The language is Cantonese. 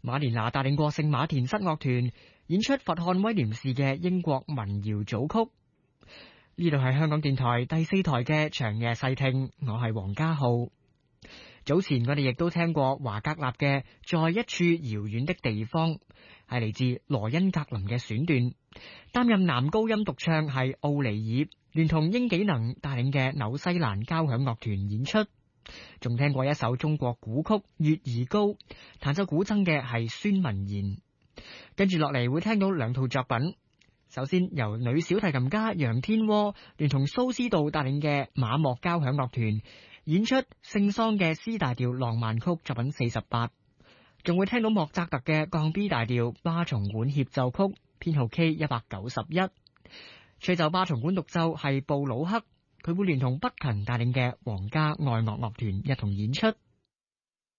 馬連拿帶領過聖馬田室樂團演出佛漢威廉士嘅英國民謠組曲。呢度係香港電台第4台嘅長夜細聽，我係黃家浩。早前我哋亦都聽過華格納嘅在一處遙遠的地方，係嚟自羅恩格林嘅選段。擔任男高音獨唱係奧尼爾，聯同英紀能帶領嘅紐西蘭交響樂團演出。仲聽過一首中國古曲《月兒高》，彈奏古箏嘅係孫文賢。跟住落嚟會聽到2套作品。首先由女小提琴家楊天窩聯同蘇斯道帶領嘅馬莫交響樂團演出聖桑嘅 C 大調浪漫曲作品48，仲會聽到莫扎特嘅降 B 大調巴松管協奏曲編號 K191。吹奏巴松管獨奏係布魯克，佢會聯同北勤帶領嘅皇家愛樂樂團一同演出。